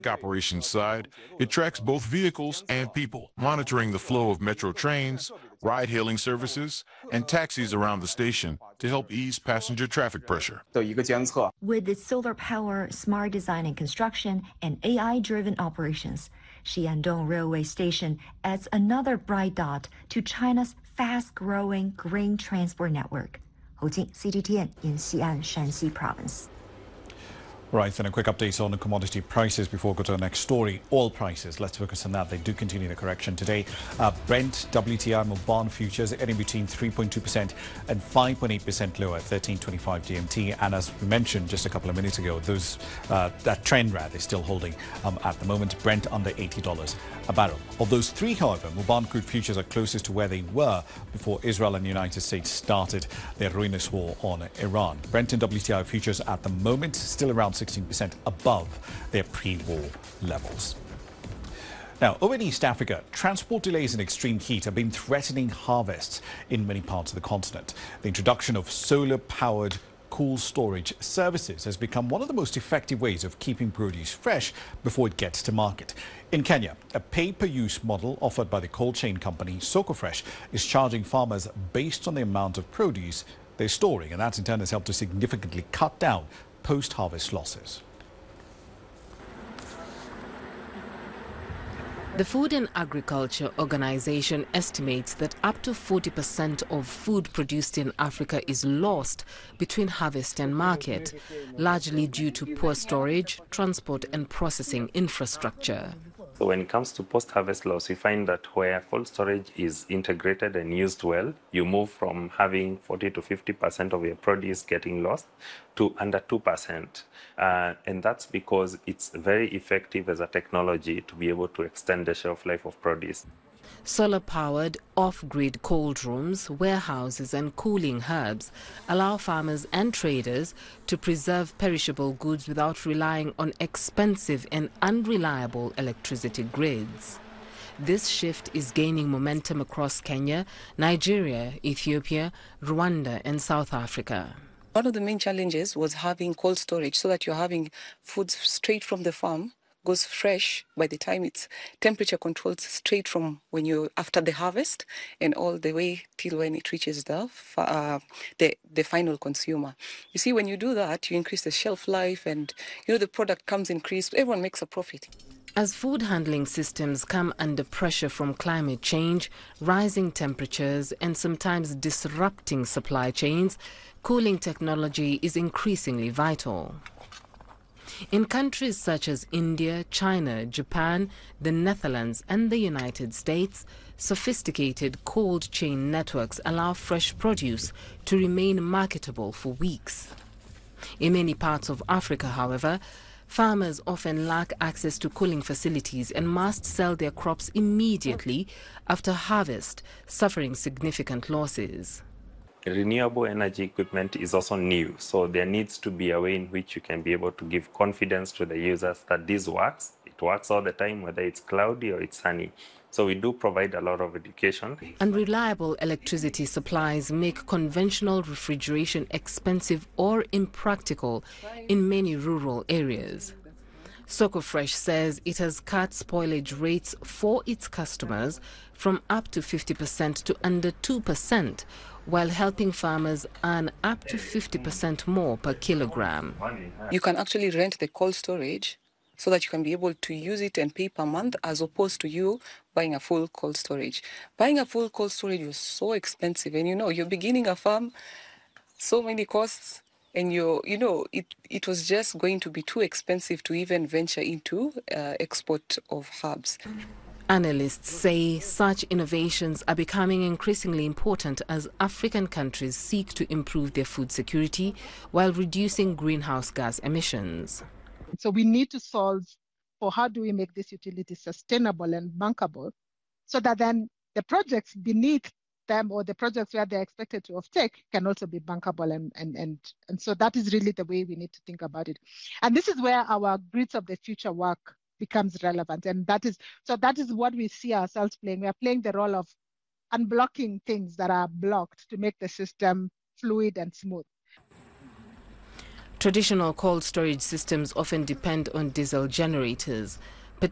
operations side, it tracks both vehicles and people, monitoring the flow of metro trains, ride-hailing services, and taxis around the station to help ease passenger traffic pressure. With its solar power, smart design and construction, and AI-driven operations, Xiandong Railway Station adds another bright dot to China's fast-growing green transport network. Hou Jing, CGTN in Xi'an, Shanxi Province. Right, then a quick update on the commodity prices before we go to our next story. Oil prices, let's focus on that. They do continue the correction today. Brent, WTI, Mobile futures ending between 3.2% and 5.8% lower at 13.25 GMT. And as we mentioned just a couple of minutes ago, that trend rat is still holding at the moment. Brent under $80 a barrel. Of those three, however, Mobile crude futures are closest to where they were before Israel and the United States started their ruinous war on Iran. Brent and WTI futures at the moment still around 16% above their pre-war levels. Now, over in East Africa, transport delays and extreme heat have been threatening harvests in many parts of the continent. The introduction of solar-powered cool storage services has become one of the most effective ways of keeping produce fresh before it gets to market. In Kenya, a pay-per-use model offered by the cold chain company SocoFresh is charging farmers based on the amount of produce they're storing, and that in turn has helped to significantly cut down post-harvest losses. The Food and Agriculture Organization estimates that up to 40% of food produced in Africa is lost between harvest and market, largely due to poor storage, transport and processing infrastructure. So when it comes to post-harvest loss, we find that where cold storage is integrated and used well, you move from having 40 to 50% of your produce getting lost to under 2%. And that's because it's very effective as a technology to be able to extend the shelf life of produce. Solar-powered, off-grid cold rooms, warehouses and cooling hubs allow farmers and traders to preserve perishable goods without relying on expensive and unreliable electricity grids. This shift is gaining momentum across Kenya, Nigeria, Ethiopia, Rwanda and South Africa. One of the main challenges was having cold storage so that you're having foods straight from the farm, goes fresh by the time it's temperature controlled straight from when you after the harvest and all the way till when it reaches the final consumer. You see, when you do that, you increase the shelf life and the product comes increased. Everyone makes a profit. As food handling systems come under pressure from climate change, rising temperatures and sometimes disrupting supply chains, cooling technology is increasingly vital. In countries such as India, China, Japan, the Netherlands and the United States, sophisticated cold chain networks allow fresh produce to remain marketable for weeks. In many parts of Africa, however, farmers often lack access to cooling facilities and must sell their crops immediately after harvest, suffering significant losses. Renewable energy equipment is also new, so there needs to be a way in which you can be able to give confidence to the users that this works. It works all the time, whether it's cloudy or it's sunny. So we do provide a lot of education. Unreliable electricity supplies make conventional refrigeration expensive or impractical in many rural areas. SocoFresh says it has cut spoilage rates for its customers from up to 50% to under 2%, while helping farmers earn up to 50% more per kilogram. You can actually rent the cold storage so that you can be able to use it and pay per month, as opposed to you buying a full cold storage. Buying a full cold storage was so expensive, and you're beginning a farm, so many costs, and it was just going to be too expensive to even venture into export of herbs. Analysts say such innovations are becoming increasingly important as African countries seek to improve their food security while reducing greenhouse gas emissions. So we need to solve for how do we make this utility sustainable and bankable so that then the projects beneath them or the projects where they're expected to offtake can also be bankable. And so that is really the way we need to think about it. And this is where our grids of the future work becomes relevant. And that is what we see ourselves playing. We are playing the role of unblocking things that are blocked to make the system fluid and smooth. Traditional cold storage systems often depend on diesel generators.